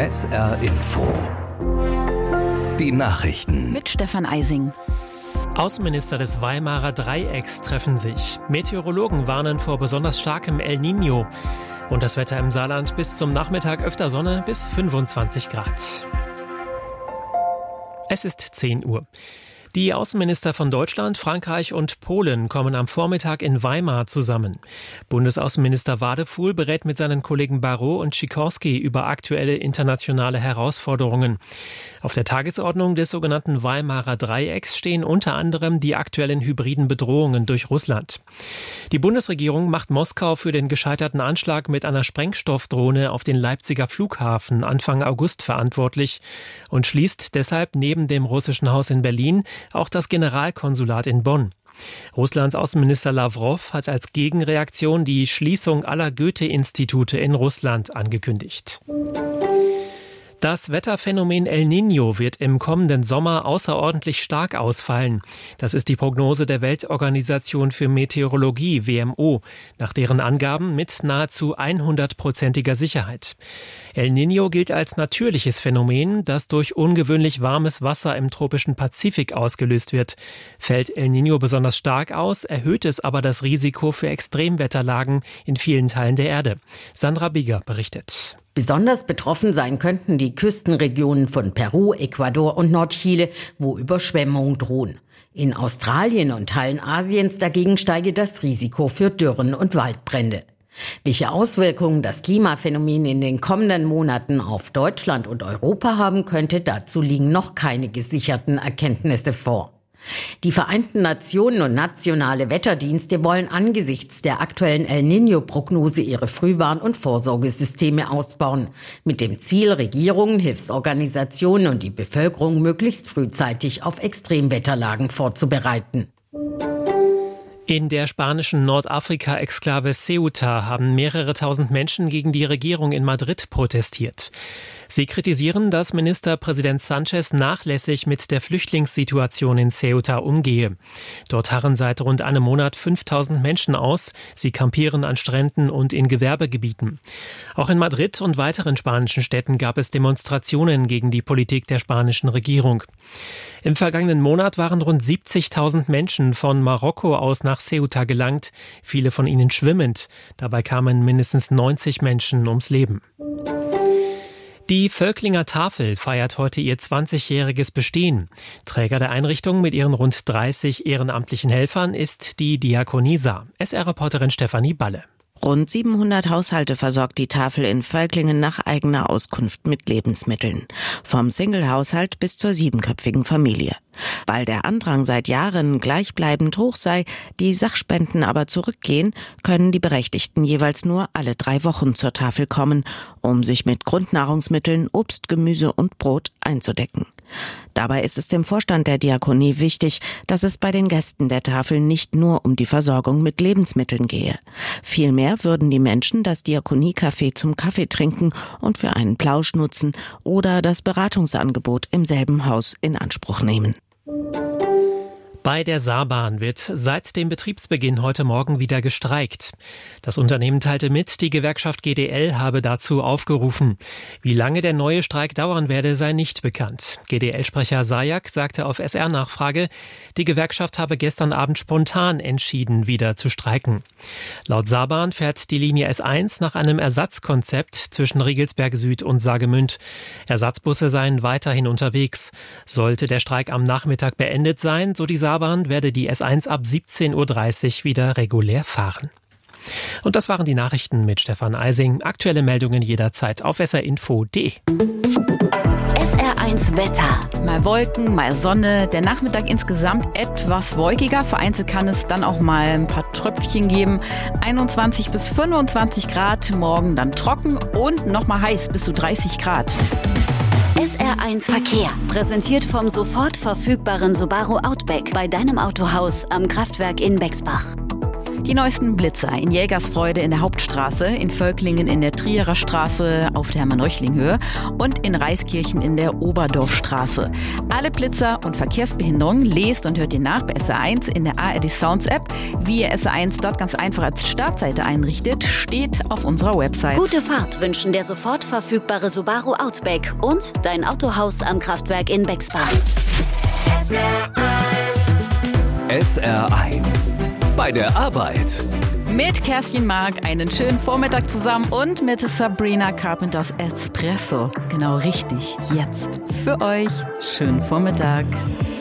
SR Info. Die Nachrichten. Mit Stefan Eising. Außenminister des Weimarer Dreiecks treffen sich. Meteorologen warnen vor besonders starkem El Niño. Und das Wetter im Saarland: bis zum Nachmittag öfter Sonne, bis 25 Grad. Es ist 10 Uhr. Die Außenminister von Deutschland, Frankreich und Polen kommen am Vormittag in Weimar zusammen. Bundesaußenminister Wadefuhl berät mit seinen Kollegen Barrot und Sikorski über aktuelle internationale Herausforderungen. Auf der Tagesordnung des sogenannten Weimarer Dreiecks stehen unter anderem die aktuellen hybriden Bedrohungen durch Russland. Die Bundesregierung macht Moskau für den gescheiterten Anschlag mit einer Sprengstoffdrohne auf den Leipziger Flughafen Anfang August verantwortlich und schließt deshalb neben dem russischen Haus in Berlin auch das Generalkonsulat in Bonn. Russlands Außenminister Lawrow hat als Gegenreaktion die Schließung aller Goethe-Institute in Russland angekündigt. Das Wetterphänomen El Niño wird im kommenden Sommer außerordentlich stark ausfallen. Das ist die Prognose der Weltorganisation für Meteorologie, WMO, nach deren Angaben mit nahezu 100%iger Sicherheit. El Niño gilt als natürliches Phänomen, das durch ungewöhnlich warmes Wasser im tropischen Pazifik ausgelöst wird. Fällt El Niño besonders stark aus, erhöht es aber das Risiko für Extremwetterlagen in vielen Teilen der Erde. Sandra Bieger berichtet. Besonders betroffen sein könnten die Küstenregionen von Peru, Ecuador und Nordchile, wo Überschwemmungen drohen. In Australien und Teilen Asiens dagegen steige das Risiko für Dürren und Waldbrände. Welche Auswirkungen das Klimaphänomen in den kommenden Monaten auf Deutschland und Europa haben könnte, dazu liegen noch keine gesicherten Erkenntnisse vor. Die Vereinten Nationen und nationale Wetterdienste wollen angesichts der aktuellen El Niño-Prognose ihre Frühwarn- und Vorsorgesysteme ausbauen, mit dem Ziel, Regierungen, Hilfsorganisationen und die Bevölkerung möglichst frühzeitig auf Extremwetterlagen vorzubereiten. In der spanischen Nordafrika-Exklave Ceuta haben mehrere tausend Menschen gegen die Regierung in Madrid protestiert. Sie kritisieren, dass Ministerpräsident Sánchez nachlässig mit der Flüchtlingssituation in Ceuta umgehe. Dort harren seit rund einem Monat 5000 Menschen aus. Sie kampieren an Stränden und in Gewerbegebieten. Auch in Madrid und weiteren spanischen Städten gab es Demonstrationen gegen die Politik der spanischen Regierung. Im vergangenen Monat waren rund 70.000 Menschen von Marokko aus nach Ceuta gelangt, viele von ihnen schwimmend. Dabei kamen mindestens 90 Menschen ums Leben. Die Völklinger Tafel feiert heute ihr 20-jähriges Bestehen. Träger der Einrichtung mit ihren rund 30 ehrenamtlichen Helfern ist die Diakonie Saar. SR-Reporterin Stefanie Balle. Rund 700 Haushalte versorgt die Tafel in Völklingen nach eigener Auskunft mit Lebensmitteln. Vom Single-Haushalt bis zur 7-köpfigen Familie. Weil der Andrang seit Jahren gleichbleibend hoch sei, die Sachspenden aber zurückgehen, können die Berechtigten jeweils nur alle 3 Wochen zur Tafel kommen, um sich mit Grundnahrungsmitteln, Obst, Gemüse und Brot einzudecken. Dabei ist es dem Vorstand der Diakonie wichtig, dass es bei den Gästen der Tafel nicht nur um die Versorgung mit Lebensmitteln gehe. Vielmehr würden die Menschen das Diakoniecafé zum Kaffee trinken und für einen Plausch nutzen oder das Beratungsangebot im selben Haus in Anspruch nehmen. Bei der Saarbahn wird seit dem Betriebsbeginn heute Morgen wieder gestreikt. Das Unternehmen teilte mit, die Gewerkschaft GDL habe dazu aufgerufen. Wie lange der neue Streik dauern werde, sei nicht bekannt. GDL-Sprecher Sajak sagte auf SR-Nachfrage, die Gewerkschaft habe gestern Abend spontan entschieden, wieder zu streiken. Laut Saarbahn fährt die Linie S1 nach einem Ersatzkonzept zwischen Riegelsberg Süd und Saargemünd. Ersatzbusse seien weiterhin unterwegs. Sollte der Streik am Nachmittag beendet sein, so die Saarbahn, werde die S1 ab 17.30 Uhr wieder regulär fahren. Und das waren die Nachrichten mit Stefan Eising. Aktuelle Meldungen jederzeit auf srinfo.de. SR1 Wetter. Mal Wolken, mal Sonne. Der Nachmittag insgesamt etwas wolkiger. Vereinzelt kann es dann auch mal ein paar Tröpfchen geben. 21 bis 25 Grad. Morgen dann trocken und nochmal heiß bis zu 30 Grad. SR1 Verkehr. Präsentiert vom sofort verfügbaren Subaru Outback bei deinem Autohaus am Kraftwerk in Bexbach. Die neuesten Blitzer in Jägersfreude in der Hauptstraße, in Völklingen in der Trierer Straße auf der Hermann-Neuchling-Höhe und in Reiskirchen in der Oberdorfstraße. Alle Blitzer und Verkehrsbehinderungen lest und hört ihr nach bei SR1 in der ARD Sounds App. Wie ihr SR1 dort ganz einfach als Startseite einrichtet, steht auf unserer Website. Gute Fahrt wünschen der sofort verfügbare Subaru Outback und dein Autohaus am Kraftwerk in Bexbach. SR1 bei der Arbeit. Mit Kerstin Mark einen schönen Vormittag zusammen und mit Sabrina Carpenters Espresso. Genau richtig, jetzt für euch. Schönen Vormittag.